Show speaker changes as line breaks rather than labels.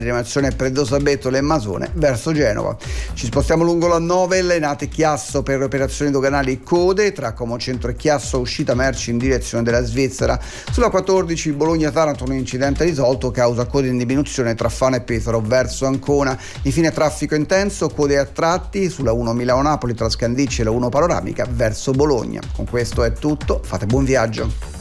Diramazione Predosabetole e Masone verso Genova. Ci spostiamo lungo la 9, Lenate Chiasso per operazioni doganali code tra Como Centro e Chiasso, uscita merci in direzione della Svizzera. Sulla 14 Bologna-Taranto un incidente risolto causa code in diminuzione tra Fano e Pesaro verso Ancona. Infine traffico intenso, code a tratti sulla 1 Milano-Napoli tra Scandicci e la 1 Panoramica verso Bologna. Con questo è tutto, fate buon viaggio.